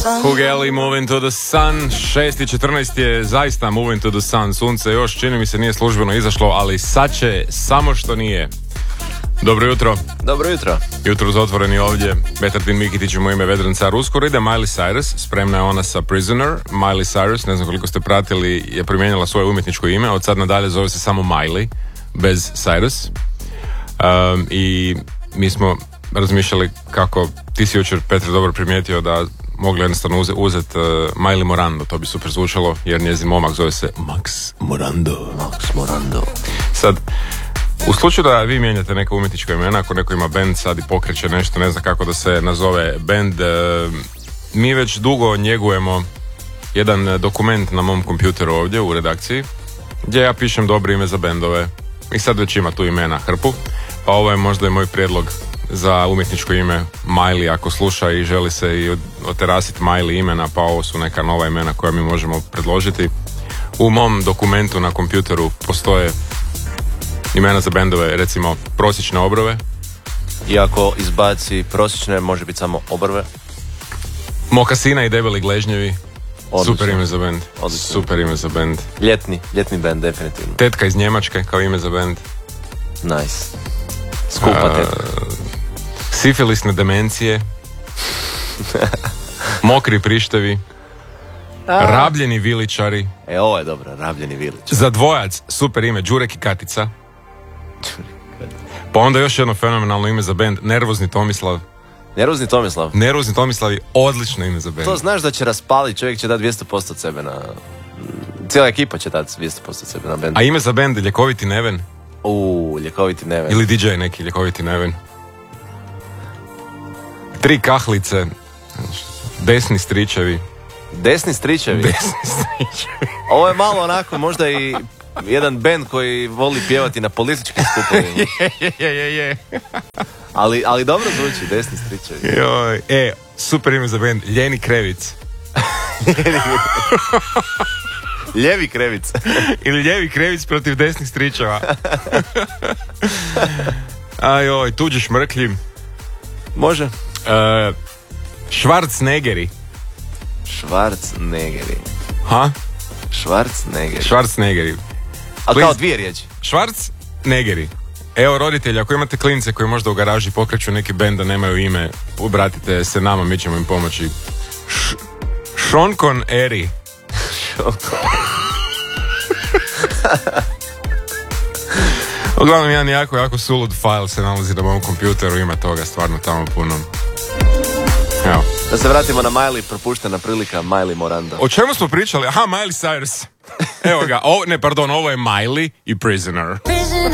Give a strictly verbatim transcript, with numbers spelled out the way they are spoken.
Hugeli, Moving to the Sun. šest i četrnaest je zaista Moving to the Sun. Sunce još, čini mi se, nije službeno izašlo, ali sad će, samo što nije. Dobro jutro. Dobro jutro. Jutro zatvoreni ovdje. Betartin Mikitić u ime Vedran Car. Uskoro ide Miley Cyrus, spremna je ona sa Prisoner. Miley Cyrus, ne znam koliko ste pratili, je promijenila svoje umjetničko ime. Od sad nadalje zove se samo Miley, bez Cyrus. Um, I mi smo razmišljali kako, ti si jučer, Petre, dobro primijetio da mogli jednostavno uzeti uzet, uh, Miley Morando, to bi super zvučalo, jer njezin momak zove se Max Morando. Max Morando. Sad, u slučaju da vi mijenjate neka umjetnička imena, ako neko ima band sad i pokreće nešto, ne zna kako da se nazove band, uh, mi već dugo njegujemo jedan dokument na mom kompjuteru ovdje u redakciji, gdje ja pišem dobro ime za bendove i sad već ima tu imena hrpu, pa ovo je možda i moj prijedlog za umjetničko ime Miley, ako sluša i želi se i oterasiti Miley imena, pa ovo su neka nova imena koja mi možemo predložiti. U mom dokumentu na kompjuteru postoje imena za bendove, recimo Prosječne obrve. I ako izbaci prosječne, može biti samo obrve. Mokasina i Debeli gležnjevi. Odlično. Super ime za bend. Odlično. Super ime za bend. Ljetni, ljetni band, definitivno. Tetka iz Njemačke kao ime za bend. Nice. Skupa Uh, tetka. Sifilisne demencije. Mokri prištevi. Rabljeni viličari. E, ovo je dobro, Rabljeni vilič. Za dvojac, super ime, Đurek i Katica. Pa onda još jedno fenomenalno ime za bend, Nervozni Tomislav. Nervozni Tomislav. Nervozni Tomislav je odlično ime za bend. To znaš da će raspaliti, čovjek će dati dvjesto posto od sebe na... Cijela ekipa će dati dvjesto posto od sebe na bend. A ime za bend, Ljekoviti Neven. Uuu, Ljekoviti Neven. Ili D J neki, Ljekoviti Neven. Tri kahlice. Desni stričevi. Desni stričevi. Desni stričevi. Ovo je malo onako, možda i jedan band koji voli pjevati na političkim skupovima. je, je, je, je. Ali, ali dobro zvuči, Desni stričevi. Joj, e, super ime za bend, Ljeni Krevic. Ljevi krevic. Ili Ljevi Krevic protiv desnih stričeva. Ajoj, tuđi šmrklji. Može. Uh, Schwarzenegeri. Schwarzenegeri. Ha? Schwarzenegeri. Schwarzenegeri. A kao dvije riječi. Schwarzenegeri. Evo roditelji, ako imate klince koji možda u garaži pokreću neki bend da nemaju ime, obratite se nama, mi ćemo im pomoći. Š- Sean Connery. Uglavnom, jedan jako, jako sulud file se nalazi na mom kompjuteru, ima toga stvarno tamo puno. Evo. Da se vratimo na Miley, propuštena prilika, Miley Morando. O čemu smo pričali? Aha, Miley Cyrus. Evo ga, o, ne, pardon, ovo je Miley i Prisoner.